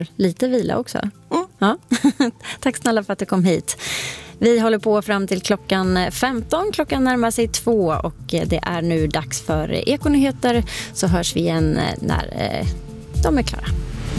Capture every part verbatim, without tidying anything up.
lite vila också. Mm. Ja. Tack snälla för att du kom hit. Vi håller på fram till klockan femton. Klockan närmar sig två och det är nu dags för Ekonyheter. Så hörs vi igen när de är klara.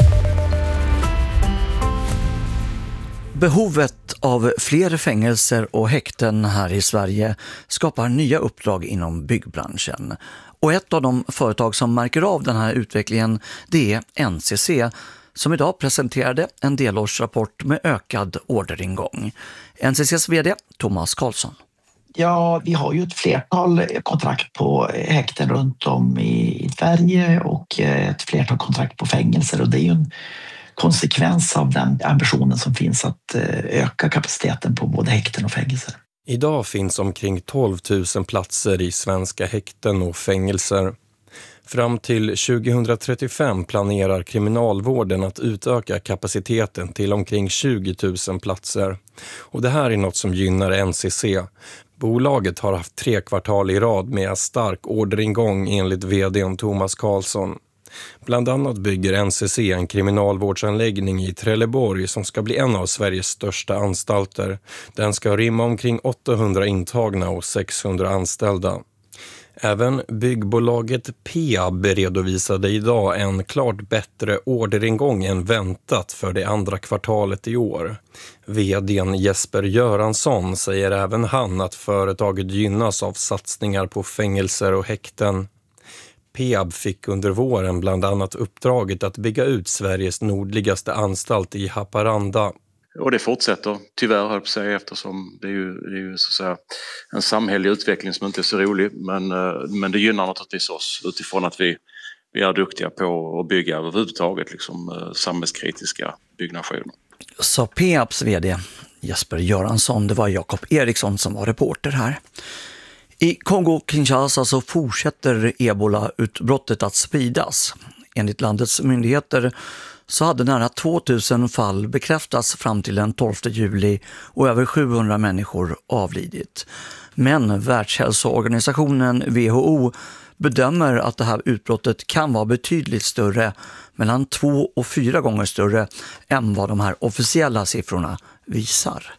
Behovet av fler fängelser och häkten här i Sverige skapar nya uppdrag inom byggbranschen. Och ett av de företag som märker av den här utvecklingen, det är N C C, som idag presenterade en delårsrapport med ökad orderingång. N C C:s vd Thomas Karlsson. Ja, vi har ju ett flertal kontrakt på häkten runt om i Sverige och ett flertal kontrakt på fängelser, och det är ju en konsekvens av den ambitionen som finns att öka kapaciteten på både häkten och fängelser. Idag finns omkring tolv tusen platser i svenska häkten och fängelser. Fram till tjugohundratrettiofem planerar kriminalvården att utöka kapaciteten till omkring tjugo tusen platser. Och det här är något som gynnar N C C. Bolaget har haft tre kvartal i rad med stark orderingång enligt vdn Thomas Karlsson. Bland annat bygger N C C en kriminalvårdsanläggning i Trelleborg som ska bli en av Sveriges största anstalter. Den ska rymma omkring åttahundra intagna och sexhundra anställda. Även byggbolaget Peab redovisade idag en klart bättre orderingång än väntat för det andra kvartalet i år. Vdn Jesper Göransson säger även han att företaget gynnas av satsningar på fängelser och häkten. Peab fick under våren bland annat uppdraget att bygga ut Sveriges nordligaste anstalt i Haparanda. Och det fortsätter tyvärr, höll på att säga, eftersom det är ju, det är ju så att säga en samhällelig utveckling som inte är så rolig. Men, men det gynnar naturligtvis oss utifrån att vi, vi är duktiga på att bygga överhuvudtaget liksom, samhällskritiska byggnationer. Så Peabs vd Jesper Göransson, det var Jakob Eriksson som var reporter här. I Kongo-Kinshasa så fortsätter ebola-utbrottet att spridas. Enligt landets myndigheter så hade nära tvåtusen fall bekräftats fram till den tolfte juli och över sjuhundra människor avlidit. Men Världshälsoorganisationen W H O bedömer att det här utbrottet kan vara betydligt större, mellan två och fyra gånger större än vad de här officiella siffrorna visar.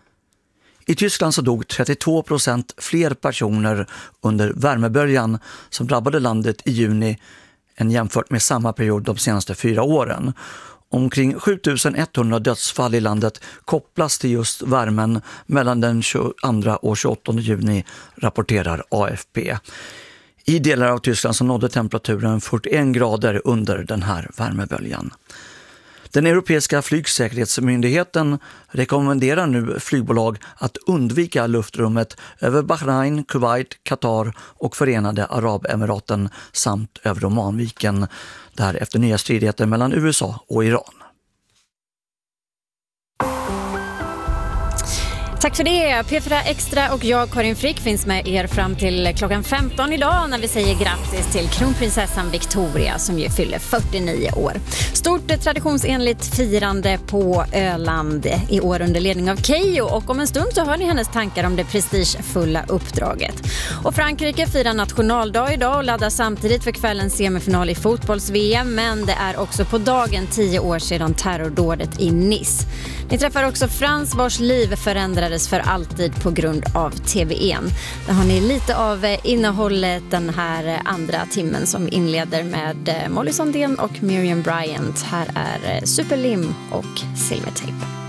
I Tyskland så dog trettiotvå procent fler personer under värmeböljan som drabbade landet i juni än jämfört med samma period de senaste fyra åren. Omkring sjutusenetthundra dödsfall i landet kopplas till just värmen mellan den tjugoandra och tjugoåttonde juni, rapporterar A F P. I delar av Tyskland så nådde temperaturen fyrtioen grader under den här värmeböljan. Den europeiska flygsäkerhetsmyndigheten rekommenderar nu flygbolag att undvika luftrummet över Bahrain, Kuwait, Qatar och Förenade Arabemiraten samt över Omanviken, där efter nya stridigheter mellan U S A och Iran. Tack för det. P fyra Extra och jag, Karin Frick, finns med er fram till klockan femton idag när vi säger grattis till kronprinsessan Victoria som ju fyller fyrtionio år. Stort traditionsenligt firande på Öland i år under ledning av Keyyo, och om en stund så hör ni hennes tankar om det prestigefulla uppdraget. Och Frankrike firar nationaldag idag och laddar samtidigt för kvällens semifinal i fotbolls-V M, men det är också på dagen tio år sedan terrordådet i Nice. Ni träffar också Frans vars liv förändrades för alltid på grund av T V N. Där har ni lite av innehållet den här andra timmen som inleder med Molly Sandén och Miriam Bryant. Här är Superlim och Silvertape.